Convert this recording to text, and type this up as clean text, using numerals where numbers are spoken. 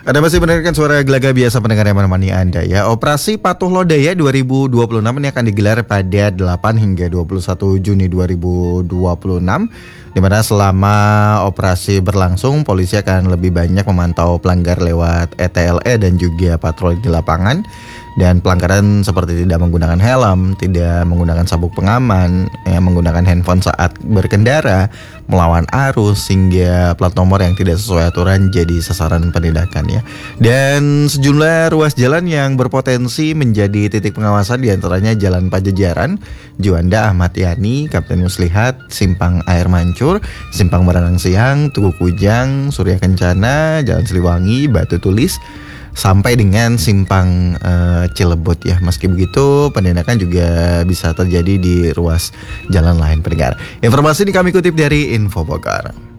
Ada masih mendengarkan suara gelaga biasa pendengar yang menemani Anda ya. Operasi Patuh Lodaya 2026 ini akan digelar pada 8 hingga 21 Juni 2026. Di mana selama operasi berlangsung, polisi akan lebih banyak memantau pelanggar lewat ETLE dan juga patroli di lapangan. Dan pelanggaran seperti tidak menggunakan helm, tidak menggunakan sabuk pengaman, menggunakan handphone saat berkendara, melawan arus, hingga plat nomor yang tidak sesuai aturan jadi sasaran penindakan ya. Dan sejumlah ruas jalan yang berpotensi menjadi titik pengawasan diantaranya Jalan Pajajaran, Juanda Ahmad Yani, Kapten Muslihat, Simpang Air Mancur, Simpang Baranang Siang, Tugu Kujang, Surya Kencana, Jalan Siliwangi, Batu Tulis, sampai dengan Simpang Cilebut ya. Meski begitu, penindakan juga bisa terjadi di ruas jalan lain pendengar. Informasi ini kami kutip dari Info Bogor.